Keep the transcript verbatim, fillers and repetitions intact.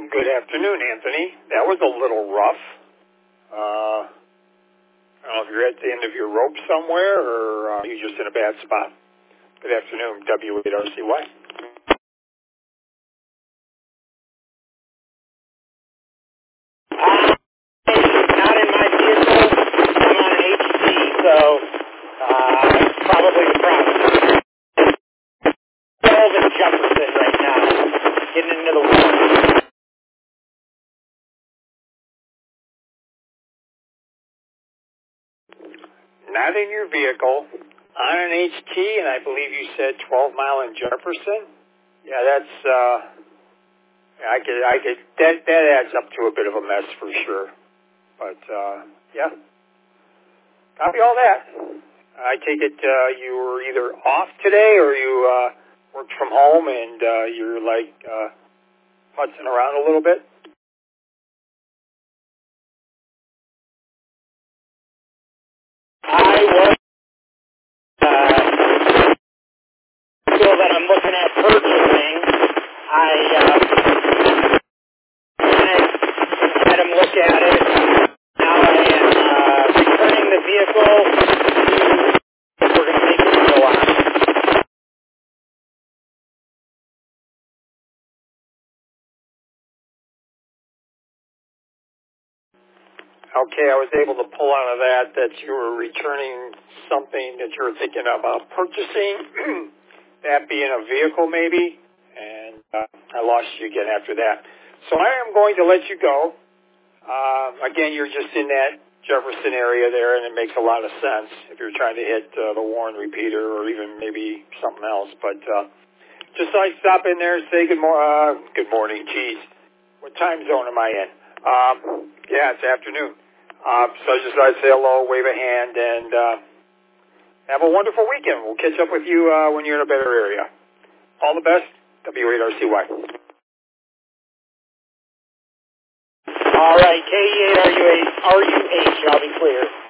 Good afternoon, Anthony. That was a little rough. Uh, I don't know if you're at the end of your rope somewhere or uh, you're just in a bad spot. Good afternoon, W eight R C Y. Uh, not in my vehicle. I'm on an H C, so uh, that's probably the problem. Elvin Jefferson right now, getting into the water. Not in your vehicle, on an H T, and I believe you said twelve mile in Jefferson. Yeah, that's, uh, I could, I could, that, that adds up to a bit of a mess for sure. But, uh, yeah, copy all that. I take it, uh, you were either off today or you, uh, worked from home and, uh, you're like, uh, putzing around a little bit. I was, uh, still that I'm looking at purchasing. I, uh, had him look at it. Now I am, uh, returning the vehicle to, if we're going to make it go on. Okay, I was able to pull out of that that you were returning something that you were thinking about purchasing, that being a vehicle maybe, and uh, I lost you again after that. So I am going to let you go. Uh, again, you're just in that Jefferson area there, and it makes a lot of sense if you're trying to hit uh, the Warren repeater or even maybe something else. But uh, just like stop in there and say good, mor- uh, good morning. Geez, what time zone am I in? Um, yeah, it's afternoon. Uh, so I just thought I'd say hello, wave a hand, and uh, have a wonderful weekend. We'll catch up with you uh, when you're in a better area. All the best. W eight R C Y. All right, K E eight R U H, I'll be clear.